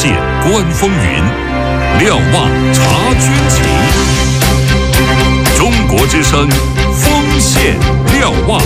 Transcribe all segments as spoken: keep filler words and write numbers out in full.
线观风云，瞭望察军情。中国之声，锋线瞭望。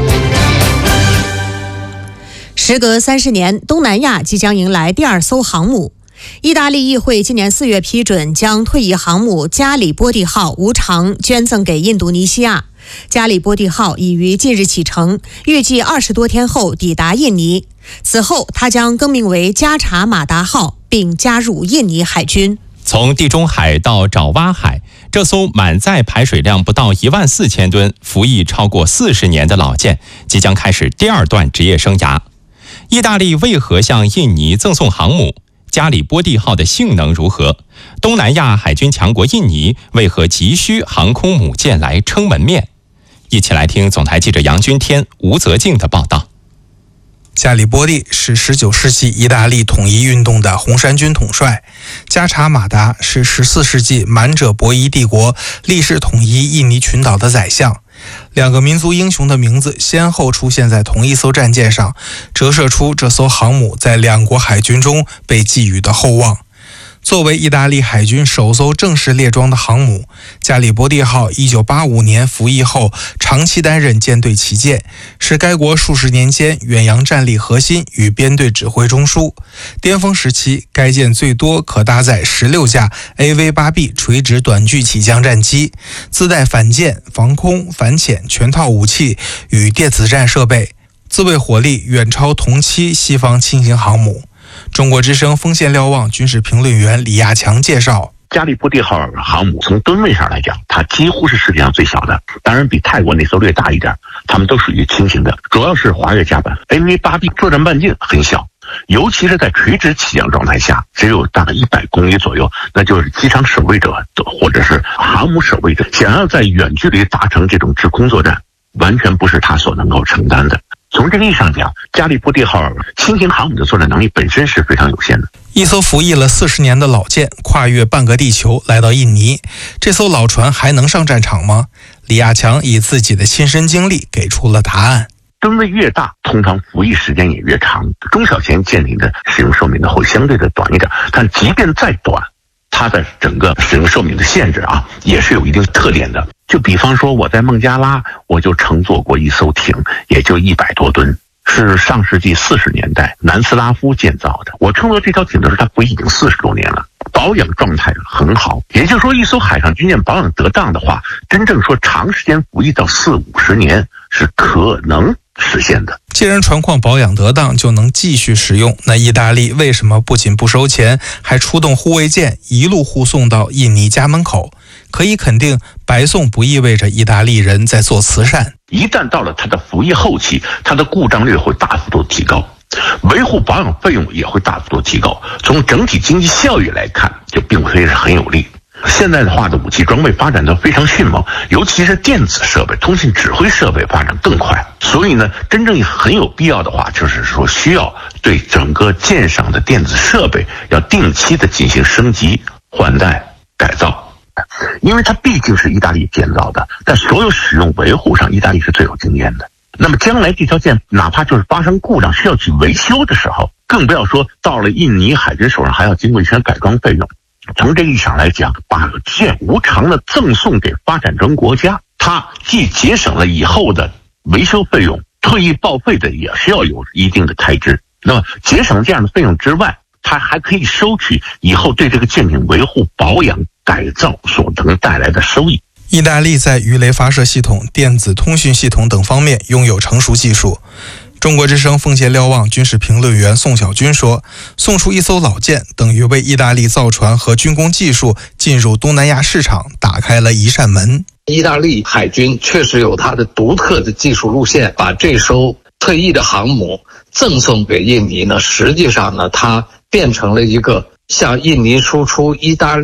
时隔三十年，东南亚即将迎来第二艘航母。意大利议会今年四月批准将退役航母加里波第号无偿捐赠给印度尼西亚。加里波第号已于近日启程，预计二十多天后抵达印尼。此后，它将更名为加查马达号，并加入印尼海军。 从地中海到爪哇海，这艘满载排水量不到一万四千吨、服役超过四十年的老舰，即将开始第二段职业生涯。意大利为何向印尼赠送航母？加里波第号的性能如何？东南亚海军强国印尼为何急需航空母舰来撑门面？一起来听总台记者杨君天、吴泽静的报道。 加里波第是十九世纪意大利统一运动的红衫军统帅，加查马达是十四世纪满者伯夷帝国历世统一印尼群岛的宰相。两个民族英雄的名字先后出现在同一艘战舰上，折射出这艘航母在两国海军中被寄予的厚望。作为意大利海军首艘正式列装的航母，加里波第号一九八五年服役后长期担任舰队旗舰，是该国数十年间远洋战力核心与编队指挥中枢。巅峰时期，该舰最多可搭载十六架 A V 八 B 垂直短距起降战机，自带反舰、防空、反潜全套武器与电子战设备，自卫火力远超同期西方轻型航母。中国之声锋线瞭望军事评论员李亚强介绍， 加里波第号航母从吨位上来讲，它几乎是世界上最小的，当然比泰国那艘略大一点，它们都属于轻型的，主要是滑跃甲板。 A V 八 B 作战半径很小，尤其是在垂直起降状态下，只有大概一百公里左右，那就是机场守卫者或者是航母守卫者想要在远距离达成这种制空作战，完全不是他所能够承担的。从这个意义上讲，加里波第号轻型航母的作战能力本身是非常有限的。 一艘服役了四十年的老舰跨越半个地球来到印尼，这艘老船还能上战场吗？李亚强以自己的亲身经历给出了答案。 吨位越大，通常服役时间也越长，中小型舰艇的使用寿命呢会相对的短一点，但即便再短，它的整个使用寿命的限制啊，也是有一定特点的。就比方说我在孟加拉，我就乘坐过一艘艇，也就一百多吨，是上世纪四十年代南斯拉夫建造的。我乘坐这条艇的时候，它服役已经四十多年了，保养状态很好。也就是说，一艘海上军舰保养得当的话，真正说长时间服役到四五十年是可能实现的。 既然船况保养得当就能继续使用，那意大利为什么不仅不收钱，还出动护卫舰一路护送到印尼家门口？可以肯定，白送不意味着意大利人在做慈善。 一旦到了它的服役后期，它的故障率会大幅度提高，维护保养费用也会大幅度提高。从整体经济效益来看，就并非是很有利。现代化的武器装备发展得非常迅猛，尤其是电子设备、通信指挥设备发展更快。所以呢，真正很有必要的话，就是说需要对整个舰上的电子设备要定期的进行升级、换代、改造。因为它毕竟是意大利建造的，在所有使用维护上，意大利是最有经验的。那么将来这条舰哪怕就是发生故障需要去维修的时候，更不要说到了印尼海军手上还要经过一些改装费用。从这个意义上来讲，把舰无偿的赠送给发展中国家，它既节省了以后的维修费用，退役报废的也是要有一定的开支。那么节省这样的费用之外，它还可以收取以后对这个舰艇维护、保养、改造所能带来的收益。 意大利在鱼雷发射系统、电子通讯系统等方面拥有成熟技术。中国之声锋线瞭望军事评论员宋小军说，送出一艘老舰，等于为意大利造船和军工技术进入东南亚市场打开了一扇门。 意大利海军确实有它的独特的技术路线，把这艘退役的航母赠送给印尼呢，实际上呢，它变成了一个向印尼输出意大利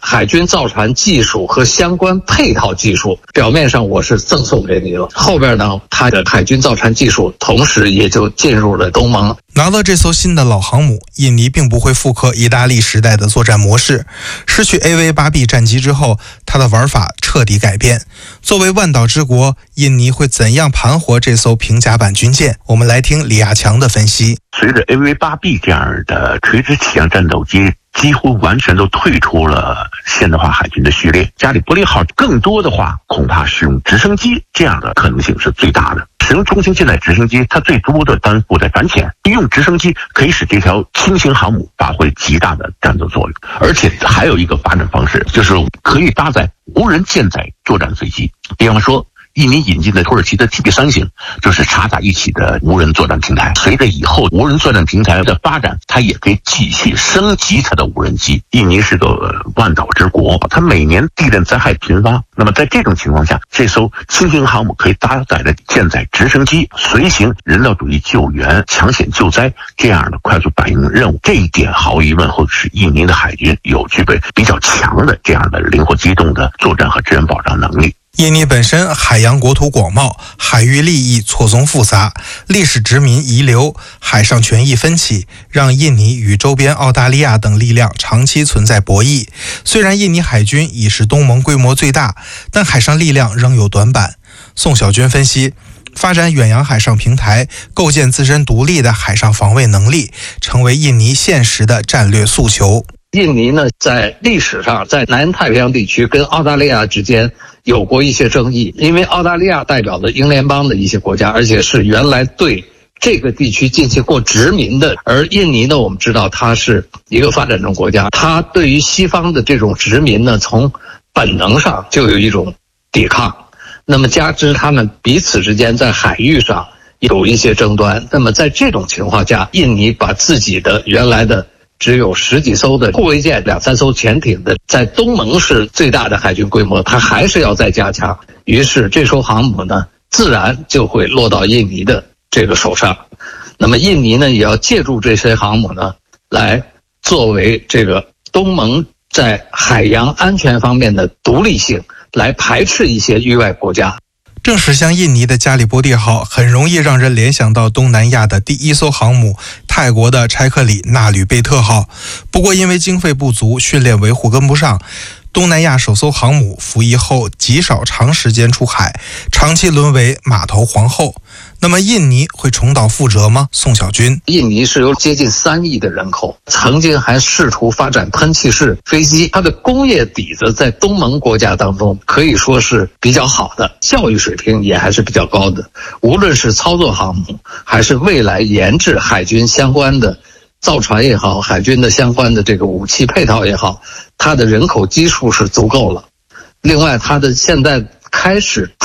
海军造船技术和相关配套技术，表面上我是赠送给你了，后边呢，它的海军造船技术同时也就进入了东盟。 拿到这艘新的老航母，印尼并不会复刻意大利时代的作战模式。失去 A V 八 B 战机之后，它的玩法彻底改变。作为万岛之国，印尼会怎样盘活这艘平甲板军舰？我们来听李亚强的分析。 随着 A V 八 B 这样的垂直起降战斗机几乎完全都退出了现代化海军的序列，加里波利号更多的话恐怕是用直升机，这样的可能性是最大的。使用中型舰载直升机，它最多的担负在船前，用直升机可以使这条轻型航母发挥极大的战斗作用。而且还有一个发展方式，就是可以搭载无人舰载作战飞机，比方说印尼引进的土耳其的 T B 三 型就是插在一起的无人作战平台。随着以后无人作战平台的发展，它也可以继续升级它的无人机。印尼是个万岛之国，它每年地震灾害频发，那么在这种情况下，这艘轻型航母可以搭载的舰载直升机随行人道主义救援、抢险救灾这样的快速反应任务，这一点毫无疑问会使印尼的海军有具备比较强的这样的灵活机动的作战和治安保障能力。 印尼本身海洋国土广袤，海域利益错综复杂，历史殖民遗留、海上权益分歧，让印尼与周边澳大利亚等力量长期存在博弈。虽然印尼海军已是东盟规模最大，但海上力量仍有短板。宋小军分析，发展远洋海上平台，构建自身独立的海上防卫能力，成为印尼现实的战略诉求。 印尼呢，在历史上在南太平洋地区跟澳大利亚之间有过一些争议，因为澳大利亚代表了英联邦的一些国家，而且是原来对这个地区进行过殖民的。而印尼呢，我们知道它是一个发展中国家，它对于西方的这种殖民呢，从本能上就有一种抵抗。那么加之他们彼此之间在海域上有一些争端，那么在这种情况下，印尼把自己的原来的只有十几艘的护卫舰、两三艘潜艇的，在东盟是最大的海军规模，它还是要再加强。于是这艘航母呢，自然就会落到印尼的这个手上。那么印尼呢，也要借助这些航母呢，来作为这个东盟在海洋安全方面的独立性，来排斥一些域外国家。 正是像印尼的加里波第号，很容易让人联想到东南亚的第一艘航母泰国的柴克里纳吕贝特号。不过因为经费不足，训练维护跟不上，东南亚首艘航母服役后极少长时间出海，长期沦为码头皇后。那么印尼会重蹈覆辙吗？宋小军， 印尼是有接近三亿的人口，曾经还试图发展喷气式飞机，它的工业底子在东盟国家当中可以说是比较好的，教育水平也还是比较高的。无论是操作航母，还是未来研制海军相关的造船也好，海军的相关的这个武器配套也好，它的人口基数是足够了。另外，它的现在开始